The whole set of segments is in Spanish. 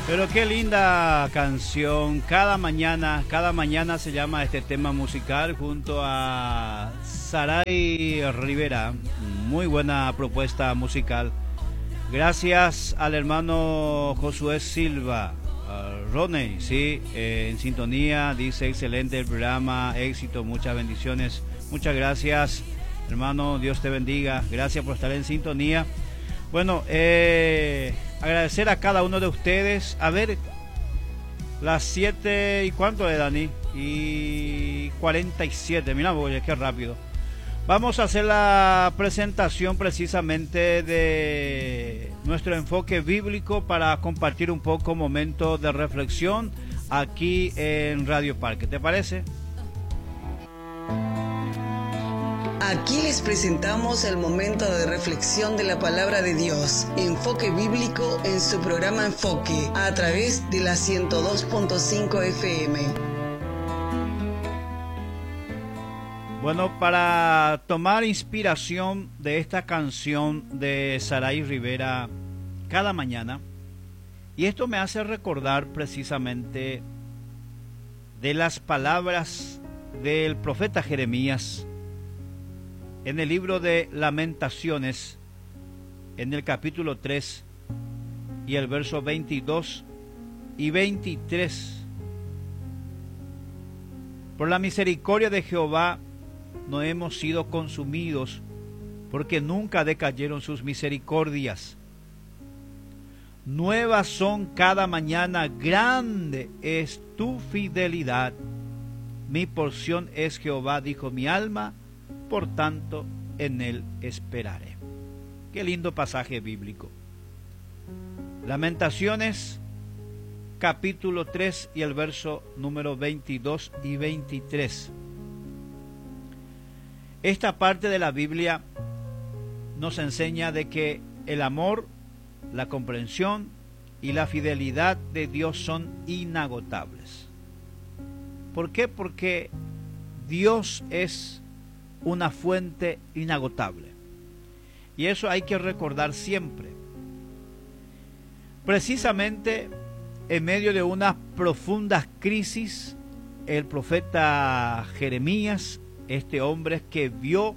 Pero qué linda canción. Cada mañana se llama este tema musical junto a Saray Rivera. Muy buena propuesta musical. Gracias al hermano Josué Silva. Roney, sí, en sintonía, dice excelente el programa, éxito, muchas bendiciones. Muchas gracias, hermano, Dios te bendiga. Gracias por estar en sintonía. Bueno, agradecer a cada uno de ustedes. A ver, las 7 y cuánto es, Dani, y 47, mira, oye, qué rápido. Vamos a hacer la presentación precisamente de nuestro enfoque bíblico para compartir un poco momento de reflexión aquí en Radio Parque. ¿Te parece? Aquí les presentamos el momento de reflexión de la palabra de Dios, enfoque bíblico en su programa Enfoque, a través de la 102.5 FM. Bueno, para tomar inspiración de esta canción de Saray Rivera, Cada Mañana, y esto me hace recordar precisamente de las palabras del profeta Jeremías en el libro de Lamentaciones, en el capítulo 3 y el verso 22 y 23. Por la misericordia de Jehová no hemos sido consumidos, porque nunca decayeron sus misericordias. Nuevas son cada mañana, grande es tu fidelidad. Mi porción es Jehová, dijo mi alma, por tanto en él esperaré. Qué lindo pasaje bíblico. Lamentaciones, capítulo 3 y el verso número 22 y 23. Esta parte de la Biblia nos enseña de que el amor, la comprensión y la fidelidad de Dios son inagotables. ¿Por qué? Porque Dios es una fuente inagotable. Y eso hay que recordar siempre. Precisamente en medio de unas profundas crisis, el profeta Jeremías, este hombre que vio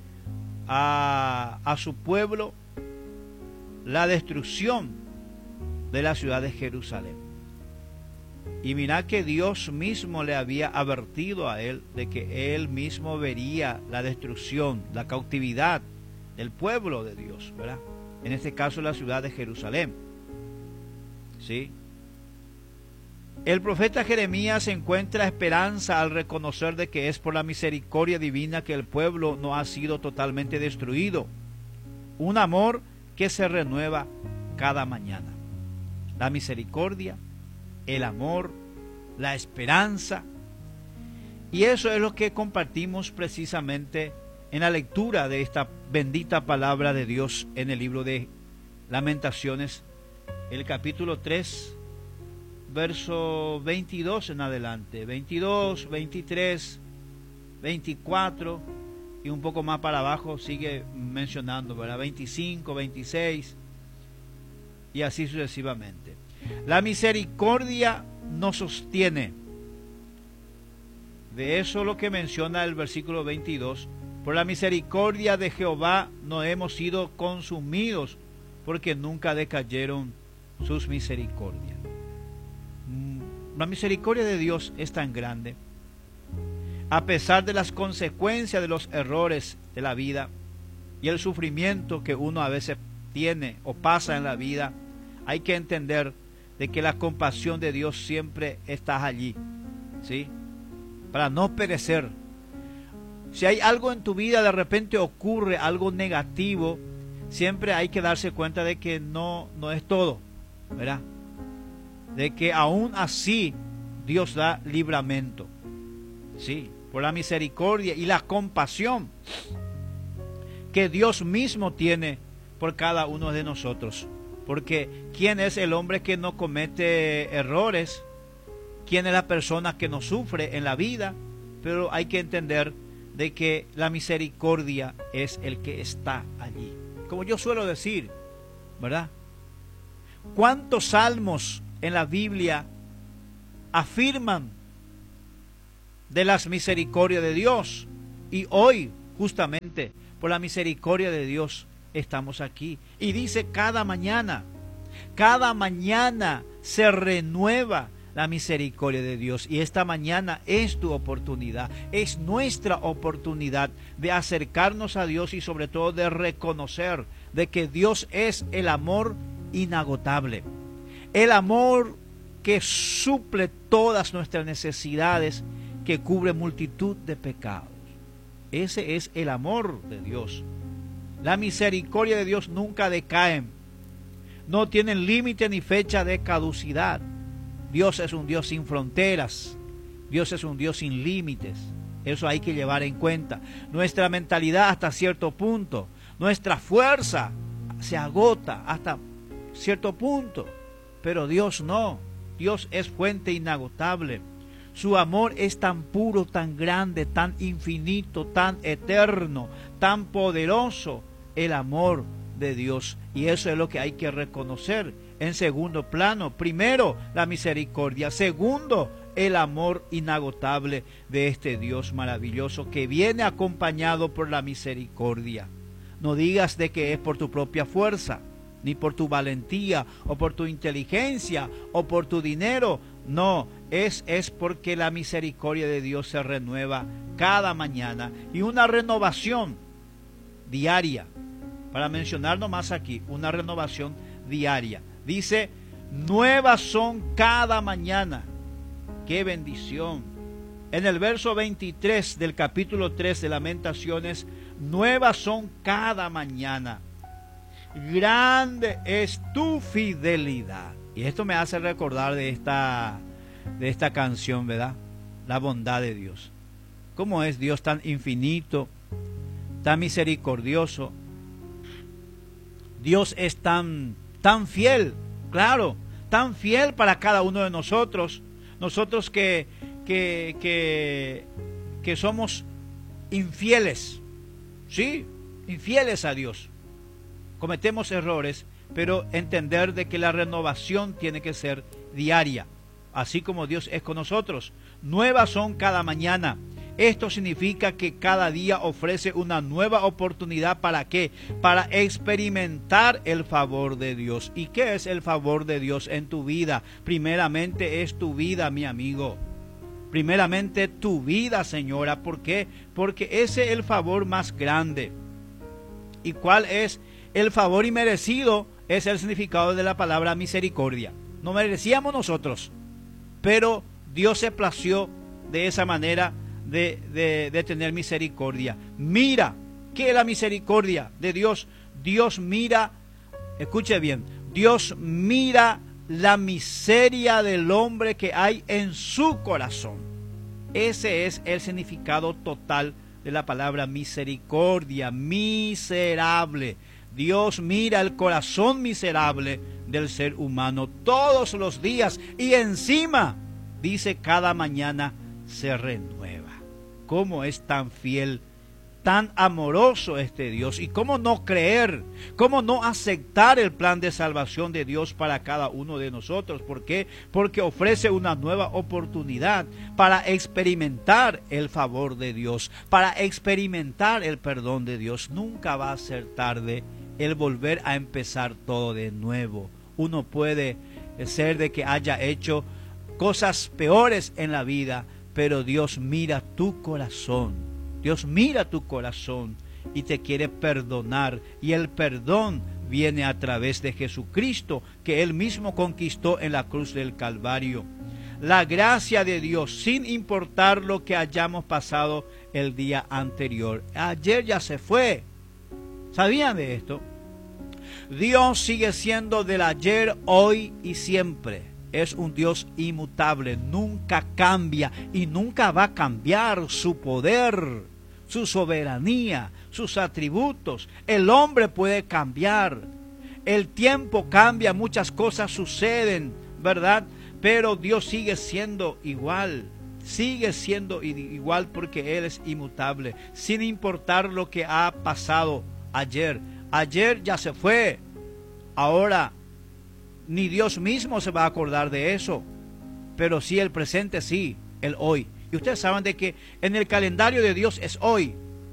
a su pueblo la destrucción de la ciudad de Jerusalén. Y mira que Dios mismo le había advertido a él de que él mismo vería la destrucción, la cautividad del pueblo de Dios, ¿verdad? En este caso la ciudad de Jerusalén. ¿Sí? El profeta Jeremías encuentra esperanza al reconocer de que es por la misericordia divina que el pueblo no ha sido totalmente destruido. Un amor que se renueva cada mañana. La misericordia, el amor, la esperanza. Y eso es lo que compartimos precisamente en la lectura de esta bendita palabra de Dios en el libro de Lamentaciones, el capítulo 3, verso 22 en adelante, 22, 23, 24 y un poco más para abajo sigue mencionando, ¿verdad? 25, 26 y así sucesivamente. La misericordia nos sostiene. De eso lo que menciona el versículo 22. Por la misericordia de Jehová no hemos sido consumidos, porque nunca decayeron sus misericordias. La misericordia de Dios es tan grande. A pesar de las consecuencias de los errores de la vida y el sufrimiento que uno a veces tiene o pasa en la vida, hay que entender de que la compasión de Dios siempre está allí, ¿sí? Para no perecer. Si hay algo en tu vida, de repente ocurre algo negativo, siempre hay que darse cuenta de que no es todo, ¿verdad? De que aún así Dios da libramento, ¿sí? Por la misericordia y la compasión que Dios mismo tiene por cada uno de nosotros. Porque ¿quién es el hombre que no comete errores? ¿Quién es la persona que no sufre en la vida? Pero hay que entender de que la misericordia es el que está allí. Como yo suelo decir, ¿verdad? ¿Cuántos salmos en la Biblia afirman de las misericordias de Dios. Y hoy, justamente, por la misericordia de Dios, estamos aquí. Y dice cada mañana se renueva la misericordia de Dios. Y esta mañana es tu oportunidad, es nuestra oportunidad de acercarnos a Dios y sobre todo de reconocer de que Dios es el amor inagotable, el amor que suple todas nuestras necesidades, que cubre multitud de pecados. Ese es el amor de Dios. La misericordia de Dios nunca decae, no tienen límite ni fecha de caducidad. Dios es un Dios sin fronteras, Dios es un Dios sin límites. Eso hay que llevar en cuenta. Nuestra mentalidad hasta cierto punto, nuestra fuerza se agota hasta cierto punto, pero Dios no. Dios es fuente inagotable. Su amor es tan puro, tan grande, tan infinito, tan eterno, tan poderoso, el amor de Dios. Y eso es lo que hay que reconocer. En segundo plano, primero la misericordia, segundo el amor inagotable de este Dios maravilloso que viene acompañado por la misericordia. No digas de que es por tu propia fuerza, ni por tu valentía, o por tu inteligencia, o por tu dinero. No, es porque la misericordia de Dios se renueva cada mañana, y una renovación diaria. Para mencionar nomás aquí, una renovación diaria. Dice, nuevas son cada mañana. ¡Qué bendición! En el verso 23 del capítulo 3 de Lamentaciones, nuevas son cada mañana. Grande es tu fidelidad. Y esto me hace recordar de esta canción, ¿verdad? La bondad de Dios. ¿Cómo es Dios tan infinito, tan misericordioso? Dios es tan fiel, claro, tan fiel para cada uno de nosotros. Nosotros que somos infieles, sí, infieles a Dios. Cometemos errores, pero entender de que la renovación tiene que ser diaria, así como Dios es con nosotros. Nuevas son cada mañana. Esto significa que cada día ofrece una nueva oportunidad. ¿Para qué? Para experimentar el favor de Dios. ¿Y qué es el favor de Dios en tu vida? Primeramente es tu vida, mi amigo. Primeramente tu vida, señora. ¿Por qué? Porque ese es el favor más grande. ¿Y cuál es el favor inmerecido? Es el significado de la palabra misericordia. No merecíamos nosotros, pero Dios se plació de esa manera de tener misericordia. Mira, ¿qué es la misericordia de Dios? Dios mira, escuche bien, Dios mira la miseria del hombre que hay en su corazón. Ese es el significado total de la palabra misericordia, miserable. Dios mira el corazón miserable del ser humano todos los días, y encima dice cada mañana se renueva. ¿Cómo es tan fiel, tan amoroso este Dios? ¿Y cómo no creer? ¿Cómo no aceptar el plan de salvación de Dios para cada uno de nosotros? ¿Por qué? Porque ofrece una nueva oportunidad para experimentar el favor de Dios, para experimentar el perdón de Dios. Nunca va a ser tarde el volver a empezar todo de nuevo. Uno puede ser de que haya hecho cosas peores en la vida, pero Dios mira tu corazón. Dios mira tu corazón y te quiere perdonar. Y el perdón viene a través de Jesucristo, que Él mismo conquistó en la cruz del Calvario. La gracia de Dios, sin importar lo que hayamos pasado el día anterior. Ayer ya se fue. ¿Sabían de esto? Dios sigue siendo del ayer, hoy y siempre. Es un Dios inmutable, nunca cambia y nunca va a cambiar su poder, su soberanía, sus atributos. El hombre puede cambiar, el tiempo cambia, muchas cosas suceden, ¿verdad? Pero Dios sigue siendo igual porque Él es inmutable, sin importar lo que ha pasado ayer. Ayer ya se fue, ahora ni Dios mismo se va a acordar de eso, pero sí el presente, sí, el hoy. Y ustedes saben de que en el calendario de Dios es hoy,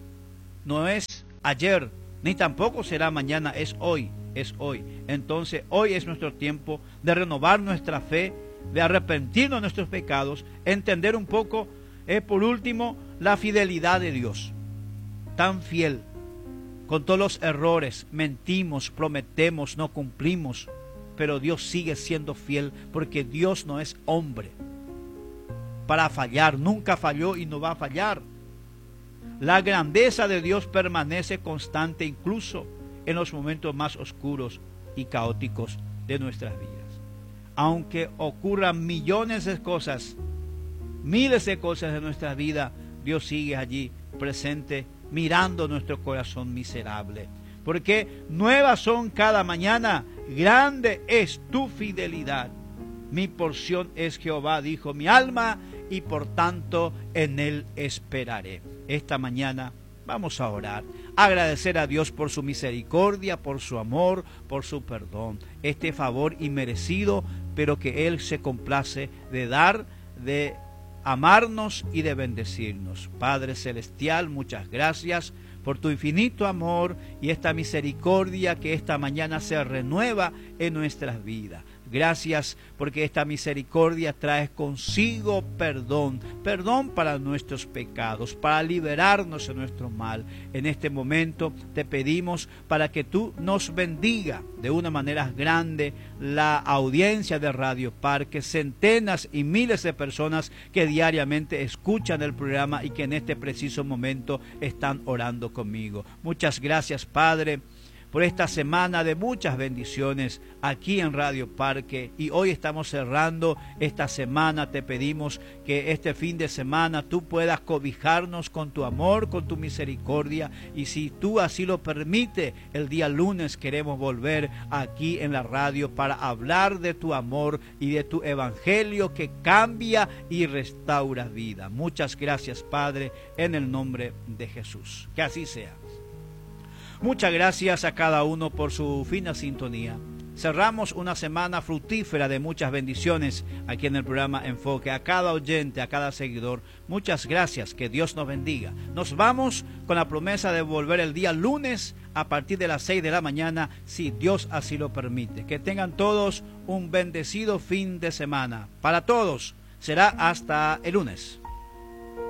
no es ayer, ni tampoco será mañana, es hoy, es hoy. Entonces hoy es nuestro tiempo de renovar nuestra fe, de arrepentirnos de nuestros pecados, entender un poco, por último, la fidelidad de Dios, tan fiel, con todos los errores, mentimos, prometemos, no cumplimos, pero Dios sigue siendo fiel, porque Dios no es hombre para fallar, nunca falló y no va a fallar. La grandeza de Dios permanece constante incluso en los momentos más oscuros y caóticos de nuestras vidas. Aunque ocurran millones de cosas, miles de cosas en nuestra vida, Dios sigue allí presente, mirando nuestro corazón miserable. Porque nuevas son cada mañana, grande es tu fidelidad. Mi porción es Jehová, dijo mi alma, y por tanto en él esperaré. Esta mañana vamos a orar, agradecer a Dios por su misericordia, por su amor, por su perdón, este favor inmerecido, pero que él se complace de dar, de amarnos y de bendecirnos. Padre celestial, muchas gracias por tu infinito amor y esta misericordia que esta mañana se renueva en nuestras vidas. Gracias porque esta misericordia trae consigo perdón, perdón para nuestros pecados, para liberarnos de nuestro mal. En este momento te pedimos para que tú nos bendiga de una manera grande la audiencia de Radio Parque, centenas y miles de personas que diariamente escuchan el programa y que en este preciso momento están orando conmigo. Muchas gracias, Padre, por esta semana de muchas bendiciones aquí en Radio Parque, y hoy estamos cerrando esta semana. Te pedimos que este fin de semana tú puedas cobijarnos con tu amor, con tu misericordia, y si tú así lo permites, el día lunes queremos volver aquí en la radio para hablar de tu amor y de tu evangelio que cambia y restaura vida. Muchas gracias, Padre, en el nombre de Jesús. Que así sea. Muchas gracias a cada uno por su fina sintonía. Cerramos una semana fructífera de muchas bendiciones aquí en el programa Enfoque. A cada oyente, a cada seguidor, muchas gracias, que Dios nos bendiga. Nos vamos con la promesa de volver el día lunes a partir de las 6 de la mañana, si Dios así lo permite. Que tengan todos un bendecido fin de semana. Para todos será hasta el lunes.